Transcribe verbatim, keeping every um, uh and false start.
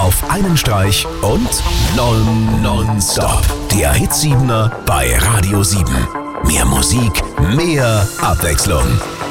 auf einen Streich und non nonstop. Der Hit siebener bei Radio sieben. Mehr Musik, mehr Abwechslung.